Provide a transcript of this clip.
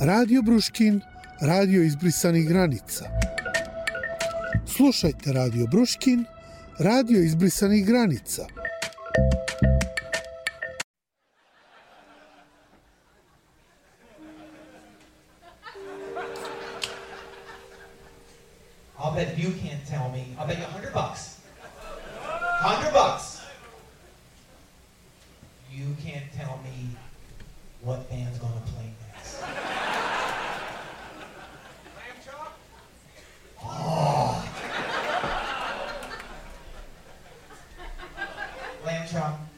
Radio Bruškin, radio izbrisanih granica. Slušajte Radio Bruškin, radio izbrisanih granica. I'll bet you can't tell me. I'll bet you $100. $100. You can't tell me what band's gonna play next. Lamb chop? Oh. Lamb chop.